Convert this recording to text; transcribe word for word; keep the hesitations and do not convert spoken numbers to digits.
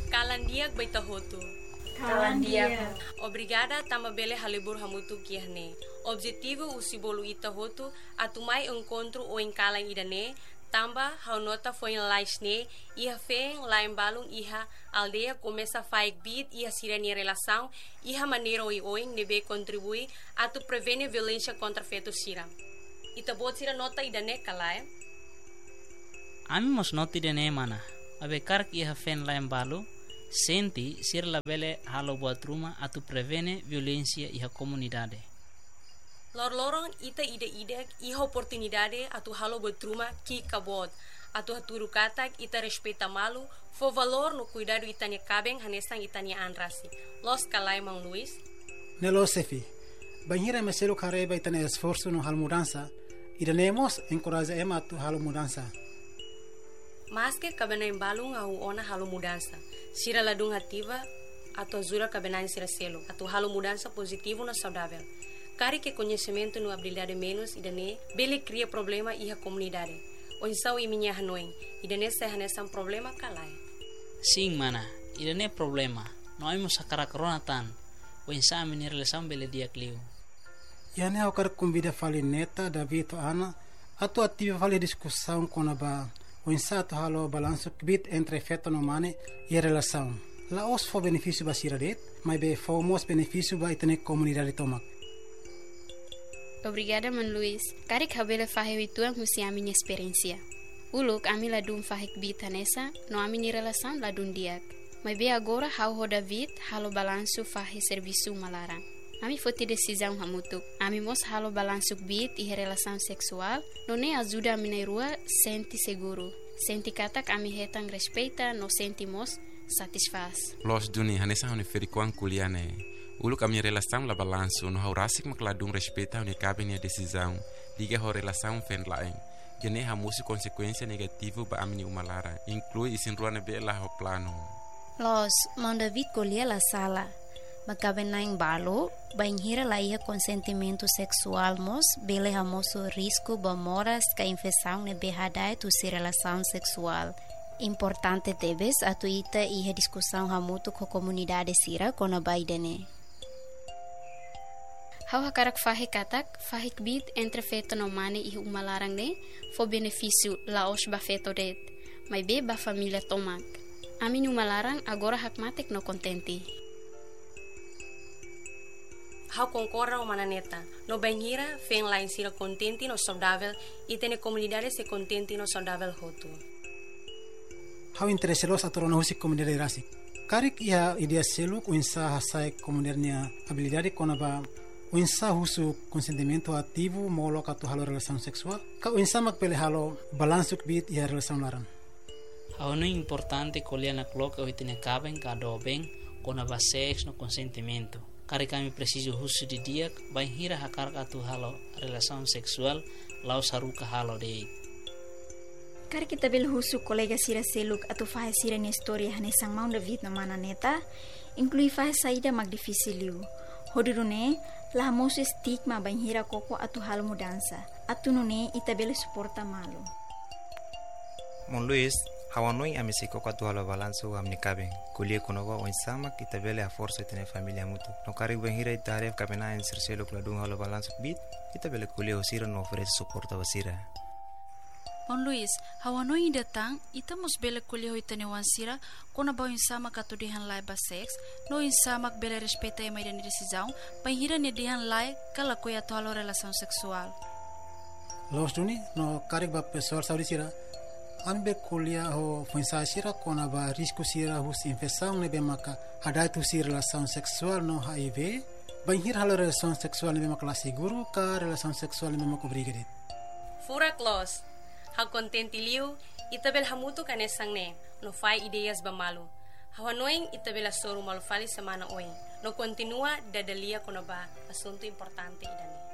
Kalandiak baita hotu. Kalandia. Obrigada tama bele halibur hamutu kiahne. Objetivo usibolu ita hotu atumai encontro o encalang idane tamba hau nota foi em laisne iha feng lain balung iha aldeia começa faik bit iha sirani relação iha maneira oi oi nebe contribui atu prevene violência contra feto sira. Ita bot sira nota idane kalai. Ami mos nota idane mana. Abe kark iha fen lain balu senti sir la bele halo buat rumah atu prevene violência iha comunidade. Lor-lorong ita ide-ide iha oportunidade atu halo buat rumah ki kabod atu haturu katak ita respeita malu fo valor no cuidado itanya kabeng hanesang itanya anrasi. Los kalai Mang Luis. Nelo sefi. Banhira meselo kareba itanya esforço no hal mudança. Iranemos encoraja ema atu halo mudança. Mas que cabena embalung au ona halo mudança. Sira ladung ativa atau zura cabena sira selo. Atu halo mudança positivo na saudável. Cari que conhecimento no habilidade menos idane bele cria problema iha comunidade. O insau iminya hanoi idane se hanesan problema kalai. Sim mana, idane problema. Noi mo sakara coronatan. O insau minir lesam bele dia kliu. Yane au kar convida fali neta David Ana atu ativa fali discussão com a o insato halo balanço bit entre feto no mane e a relação. La os fo benefício ba siradet, mas be fo mos benefício ba itene comunidade tomak. Obrigada Man Luis. Karik habele fahe tuang musi a minha experiência. Uluk ami ladum fahik bit hanesa, no ami ni relação ladum diak. Mas be agora hau ho David halo balanço fahe serviço malarang. Ami foti decisão hamutuk. Ami mos halo balanço bit e relação sexual, no ne ajuda a minha rua senti seguro. Senti katak ami hetang respeita, no sentimos satisfaz. Los duni hanesa hone ferikuan kuliane. Uluk a minha relação la balanço, no haurasik makladung respeita hone cabe minha decisão. Liga ho relação fen lain. Jene hamusi consequência negativo ba amini umalara, inclui isin ruane be la ho plano. Los, Mang David colhia la sala. Magkabena em balo, banhira la ia consentimento sexual mos, bele hamoso risco bamoras ka infecção ne behadai tu se relação sexual. Importante tebes atu ita ia discussão hamutu ko comunidade sira kona baidene. Hau hakarak fahe katak, fahik bit entre feto no mane e uma larang ne, fo benefício la os ba feto det, mas be ba família tomak. Amin uma larang agora hakmatek no contente. Hau concorra o mananeta. No banhira, fen lá em sira contente no saudável e tem comunidade se contente no saudável hotu. Hau interesselos atoro na husi comunidade rasik. Karik ia idea selu o insa hasai comunidade habilidade konaba o insa husu consentimento ativo molo katu halo relação sexual. Ka o insa makpele halo balanço bit ia relação laran. Hau no importante colher na cloca o itene caben kado bem konaba sex no consentimento. Kari kami preciso husu di dia bain hira hakar atu halo relação sexual lau saruka halo dei. Kari kita bel husu kolega sira seluk atu fahe sira ni storia hanesang Mang David no mana neta inclui fahe saída mag difícil liu. Hodurune la mosu stigma bain hira koko atu halo mudança. Atu nune ita bel suporta malu. Mon Luis hawanoi amisiko kwa tuhala balanso amni kabeng kulie konowa oinsama kita bele a força tene família mutu no kari benhira itaref kabena en serselo kladung halo balanso bit kita bele kulie osira no oferece suporta wasira. Mon Luis hawanoi datang ita mos bele kulie hoitane wansira kona ba oinsama katudihan lai ba sex no insama bele respeita e maiden decisão benhira ne dihan lai kala koya to halo relação sexual. Los duni no kari ba pessoal saudi sira Anbe kuliah ho funsa sira kona ba risco sira hus infecção nebe maka hadai tu si relação sexual no H I V banhir halo relação sexual nebe maka la seguro ka relação sexual nebe maka obrigado. Fura close. Ha contenti liu itabel hamutu kanesang ne no fai ideias ba malu. Hawanoing itabel soru malu fali semana oing. No continua dadalia kono ba asunto importante idane.